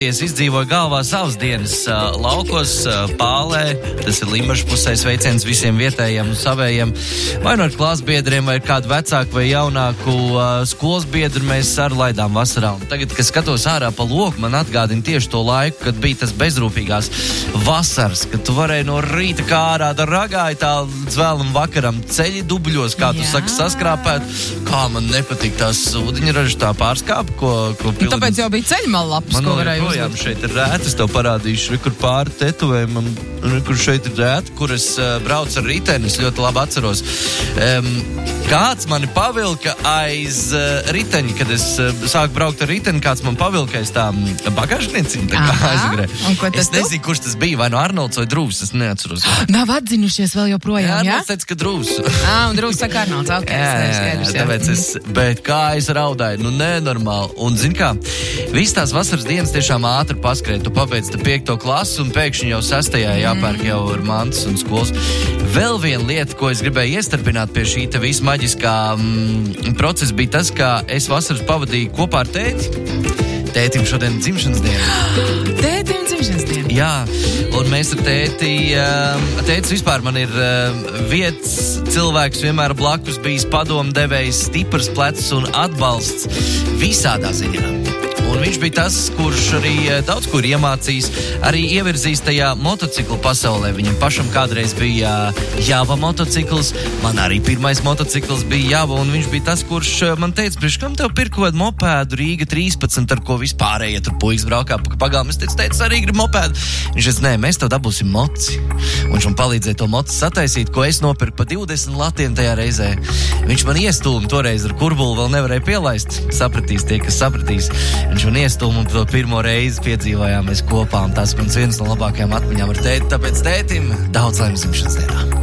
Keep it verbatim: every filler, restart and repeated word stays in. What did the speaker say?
Es izdzīvoju galvā savas dienas uh, laukos, uh, Pālē, tas ir Limbažu pusē, sveiciens visiem vietējiem un savējiem, vai no ar klasbiedriem, vai kādu vecāku vai jaunāku uh, skolas biedru mēs arī laidām vasarā. Un tagad, kad skatos ārā pa loku, man atgādina tieši to laiku, kad bija tas bezrūpīgās vasaras, kad tu varēji no rīta kā ārā da ragāji tā līdz vēlam vakaram ceļi dubļos, kā tu Jā. saki, saskrāpēt, kā man nepatīk tās ūdeņraža tā pārskāpa, ko, ko pildi. Tāpēc jau bija ceļmala lapas, ko varēja Jā, šeit ir rēta, es tev parādīšu, kur pāri tetovējumam, kur šeit ir rēta, kur es uh, braucu ar riteni, es ļoti labi atceros. Um, kāds mani pavilka aiz uh, riteņa, kad es uh, sāku braukt ar riteni, kāds man pavilka aiz tā bagāžnieciņa, tā kā aizgrē. Es nezinu, kurš tas bija, vai no Arnolds vai Drūvs, es neatceros. Nav atzinušies vēl joprojām, jā? Jā, es teicu, ka Drūvs. Ā, un Drūvs saka Arnolds, ok. Jā, jā, jā, tāpēc es, bet kā es raudāju, nu nenormāli. Un zin kā, visas tās vasaras dienas tiešām ātri paskrēja. Tu pabeidz te piekto klasu un pēkšņi jau sestajā jāpērk jau ar mantas un skolas. Vēl viena lieta, ko es gribēju iestarpināt pie šī te visu maģiskā mm, procesa, bija tas, ka es vasaras pavadīju kopā ar tēti. Tētim šodien dzimšanas diena. Tētim dzimšanas diena. Jā, un mēs ar tēti, tētis vispār man ir vietas cilvēks, vienmēr blakus bijis padomdevējs, stiprs plecs un atbalsts visādā ziņā. Un viņš bija tas, kurš arī daudz kur iemācījis, arī ievirzījis tajā motociklu pasaulē. Viņam pašam kādreiz bija Java motocikls, man arī pirmais motocikls bija Java, un viņš bija tas, kurš man teica, priekš, kam tev pirkt kaut kādu mopēdu Rīga trīspadsmit, ar ko vispārējie tur puikas braukā pagalm. Es teicu, teicu, arī grib mopēdu. Viņš teica, nē, mēs tev dabūsim moci. Un viņš man palīdzēja to moci sataisīt, ko es nopirku pa divdesmit latiem tajā reizē. Viņš man iestūma toreiz ar kurbulu, vēl nevarēja pielaist. Sapratīs tie, kas sapratīs. Viņš man iestūma un to pirmo reizi piedzīvojām mēs kopā, un tas man viens no labākajām atmiņām ar tēti, tāpēc tētim daudz laimes dzimšanas dienā.